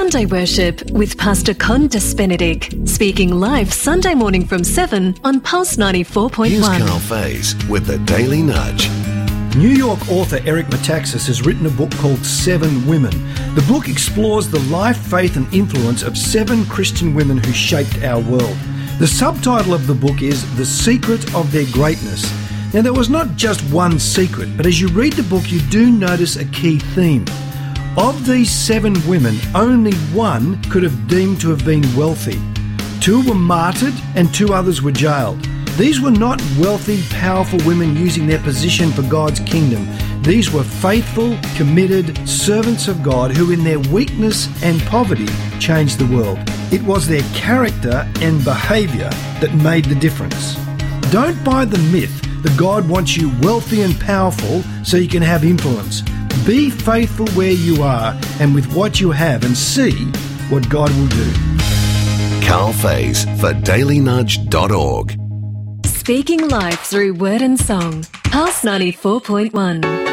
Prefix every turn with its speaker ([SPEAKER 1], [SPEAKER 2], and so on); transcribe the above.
[SPEAKER 1] Sunday Worship with Pastor Condas Benedict, speaking live Sunday morning from 7 on Pulse 94.1.
[SPEAKER 2] Here's Carl Faze with the Daily Nudge.
[SPEAKER 3] New York author Eric Metaxas has written a book called 7 Women. The book explores the life, faith and influence of 7 Christian women who shaped our world. The subtitle of the book is The Secret of Their Greatness. Now, there was not just one secret, but as you read the book, you do notice a key theme. Of these 7 women, only one could have deemed to have been wealthy. 2 were martyred and 2 others were jailed. These were not wealthy, powerful women using their position for God's kingdom. These were faithful, committed servants of God who in their weakness and poverty changed the world. It was their character and behaviour that made the difference. Don't buy the myth that God wants you wealthy and powerful so you can have influence. Be faithful where you are and with what you have and see what God will do.
[SPEAKER 2] Carl Faze for dailynudge.org.
[SPEAKER 1] Speaking live through word and song. Pulse 94.1.